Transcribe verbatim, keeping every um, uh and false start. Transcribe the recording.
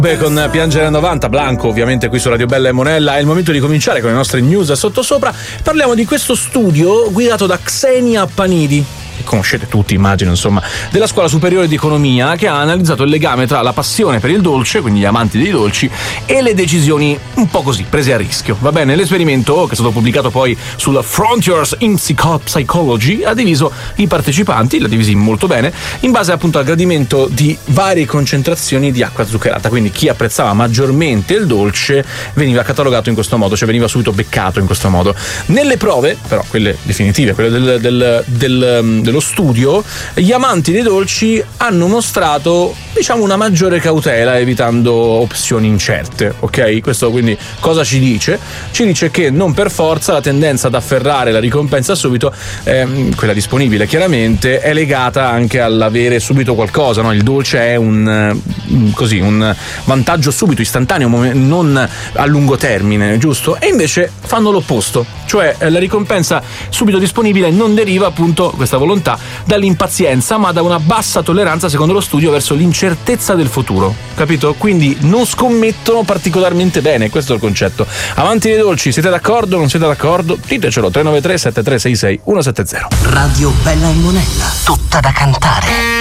Beh, con Piangere a novanta, Blanco ovviamente qui su Radio Bella e Monella. È il momento di cominciare con le nostre news sottosopra. Parliamo di questo studio guidato da Xenia Panidi, che conoscete tutti, immagino, insomma, della Scuola Superiore di Economia, che ha analizzato il legame tra la passione per il dolce, quindi gli amanti dei dolci, e le decisioni un po' così, prese a rischio. Va bene, l'esperimento, che è stato pubblicato poi sulla Frontiers in Psychology, ha diviso i partecipanti, l'ha divisi molto bene, in base appunto al gradimento di varie concentrazioni di acqua zuccherata. Quindi chi apprezzava maggiormente il dolce veniva catalogato in questo modo, cioè veniva subito beccato in questo modo. Nelle prove, però quelle definitive, quelle del, del, del, dello studio, gli amanti dei dolci hanno mostrato, diciamo, una maggiore cautela, evitando opzioni incerte, ok? Questo quindi cosa ci dice? Ci dice che non per forza la tendenza ad afferrare la ricompensa subito, ehm, quella disponibile chiaramente, è legata anche all'avere subito qualcosa, no? Il dolce è un così un vantaggio subito, istantaneo, non a lungo termine, giusto? E invece fanno l'opposto, cioè la ricompensa subito disponibile non deriva, appunto, questa volontà, dall'impazienza, ma da una bassa tolleranza, secondo lo studio, verso l'incertezza del futuro, capito? Quindi non scommettono particolarmente bene, questo è il concetto. Amanti dei dolci, siete d'accordo? Non siete d'accordo? Ditecelo. Tre nove tre sette tre sei sei uno sette zero. Radio Bella e Monella, tutta da cantare.